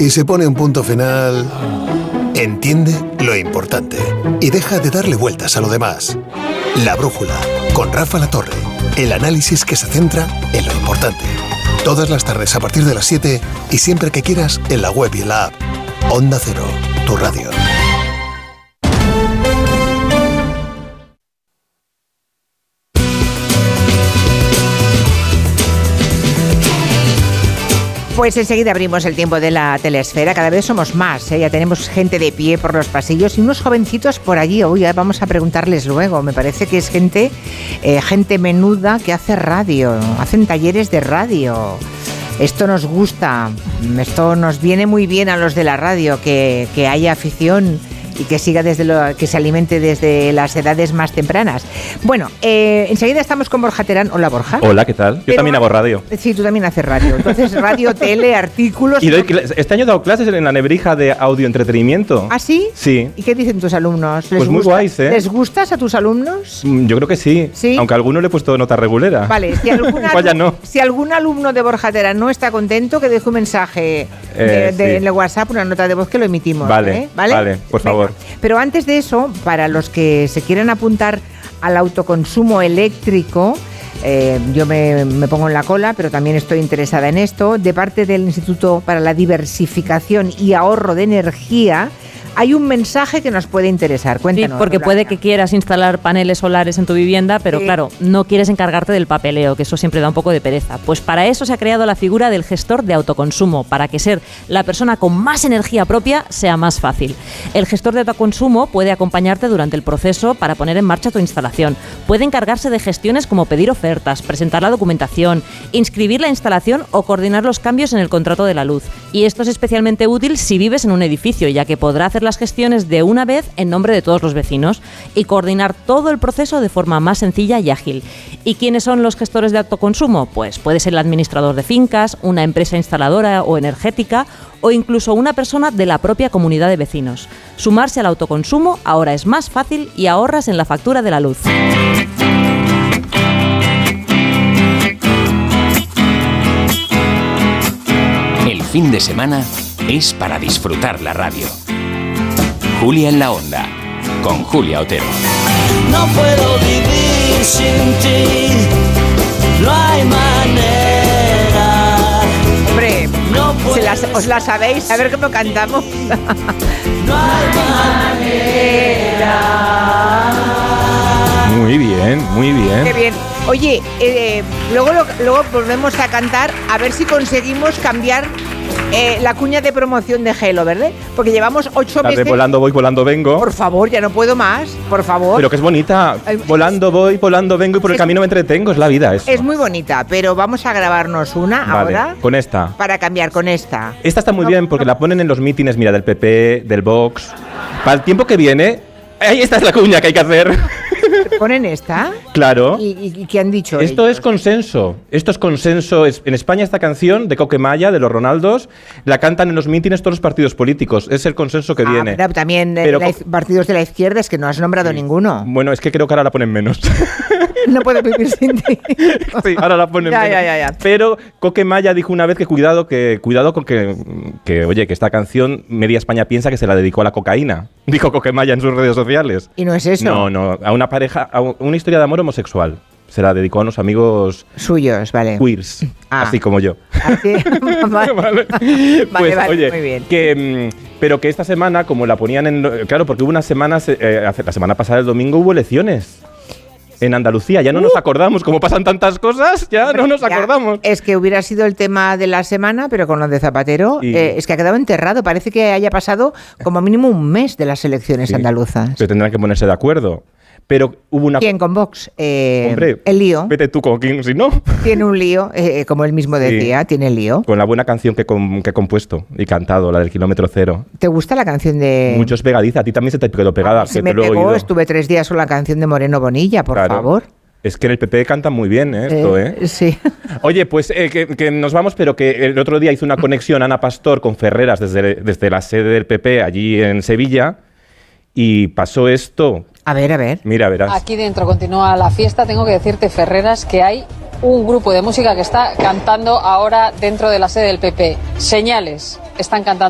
y se pone un punto final. Entiende lo importante y deja de darle vueltas a lo demás. La Brújula, con Rafa Latorre. El análisis que se centra en lo importante. Todas las tardes a partir de las 7 y siempre que quieras en la web y en la app. Onda Cero, tu radio. Pues enseguida abrimos el tiempo de la telesfera. Cada vez somos más, ya tenemos gente de pie por los pasillos y unos jovencitos por allí. Uy, vamos a preguntarles luego. Me parece que es gente menuda que hace radio, hacen talleres de radio. Esto nos gusta, esto nos viene muy bien a los de la radio, que haya afición y que siga que se alimente desde las edades más tempranas. Bueno, enseguida estamos con Borja Terán. Hola, Borja. Hola, ¿qué tal? Yo también hago radio. Sí, tú también haces radio. Entonces, radio, tele, artículos. Y este año he dado clases en la Nebrija de audioentretenimiento. ¿Ah, sí? Sí. ¿Y qué dicen tus alumnos? Pues muy guays, ¿eh? ¿Les gustas a tus alumnos? Yo creo que sí. ¿Sí? Aunque a alguno le he puesto nota regulera. Vale, si algún alumno de Borja Terán no está contento, que deje un mensaje en el WhatsApp, una nota de voz que lo emitimos. Vale, por favor. Pero antes de eso, para los que se quieran apuntar al autoconsumo eléctrico, yo me pongo en la cola, pero también estoy interesada en esto. De parte del Instituto para la Diversificación y Ahorro de Energía, hay un mensaje que nos puede interesar. Cuéntanos. Sí, porque puede que quieras instalar paneles solares en tu vivienda, pero claro, no quieres encargarte del papeleo, que eso siempre da un poco de pereza. Pues para eso se ha creado la figura del gestor de autoconsumo, para que ser la persona con más energía propia sea más fácil. El gestor de autoconsumo puede acompañarte durante el proceso para poner en marcha tu instalación. Puede encargarse de gestiones como pedir ofertas, presentar la documentación, inscribir la instalación o coordinar los cambios en el contrato de la luz. Y esto es especialmente útil si vives en un edificio, ya que podrá hacer las gestiones de una vez en nombre de todos los vecinos y coordinar todo el proceso de forma más sencilla y ágil. ¿Y quiénes son los gestores de autoconsumo? Pues puede ser el administrador de fincas, una empresa instaladora o energética o incluso una persona de la propia comunidad de vecinos. Sumarse al autoconsumo ahora es más fácil y ahorras en la factura de la luz. El fin de semana es para disfrutar la radio. Julia en la Onda, con Julia Otero. No puedo vivir sin ti, no hay manera. Hombre, no ¿os la sabéis? A ver cómo cantamos. No hay manera. Muy bien, muy bien. Qué bien. Oye, luego volvemos a cantar a ver si conseguimos cambiar la cuña de promoción de Gelo, ¿verdad? Porque llevamos 8 meses... Volando voy, volando vengo. Por favor, ya no puedo más, por favor. Pero que es bonita. Volando voy, volando vengo y por el camino me entretengo. Es la vida eso. Es muy bonita, pero vamos a grabarnos una ahora. Con esta. Para cambiar con esta. Esta está muy bien porque la ponen en los mítines, mira, del PP, del Vox. Para el tiempo que viene... Ahí esta es la cuña que hay que hacer. ¿Ponen esta? Claro. ¿Y qué han dicho Esto ellos? es consenso. Esto es consenso. En España esta canción de Coquemaya, de los Ronaldos, la cantan en los mítines todos los partidos políticos. Es el consenso que viene. Pero también partidos de la izquierda, es que no has nombrado ninguno. Bueno, es que creo que ahora la ponen menos. No puedo vivir sin ti. Sí, ahora la ponen menos. Ya. Pero Coquemaya dijo una vez que cuidado con que oye, que esta canción media España piensa que se la dedicó a la cocaína. Dijo Coquemaya en sus redes sociales. ¿Y no es eso? No, a una pareja, a una historia de amor homosexual. Se la dedicó a unos amigos suyos, vale. Queers, así como yo. ¿Así? Vale. Pues, oye, muy bien. Pero que esta semana, como la ponían en... Claro, porque hubo unas semanas, la semana pasada, el domingo, hubo elecciones en Andalucía. Ya no nos acordamos, como pasan tantas cosas, no nos acordamos. Es que hubiera sido el tema de la semana, pero con lo de Zapatero, es que ha quedado enterrado. Parece que haya pasado como mínimo un mes de las elecciones andaluzas. Pero tendrán que ponerse de acuerdo. Pero hubo una... ¿Quién con Vox? Hombre, el lío. Vete tú con quién, si no. Tiene un lío, como él mismo decía, tiene lío. Con la buena canción que he compuesto y cantado, la del Kilómetro Cero. ¿Te gusta la canción de...? Mucho es pegadiza, a ti también se te quedó pegada. Se me pegó, estuve 3 días con la canción de Moreno Bonilla, por favor. Es que en el PP cantan muy bien, esto, Sí. Oye, pues que nos vamos, pero que el otro día hizo una conexión Ana Pastor con Ferreras desde la sede del PP allí en Sevilla y pasó esto. A ver. Mira, verás. Aquí dentro continúa la fiesta. Tengo que decirte, Ferreras, que hay un grupo de música que está cantando ahora dentro de la sede del PP. Señales están cantando.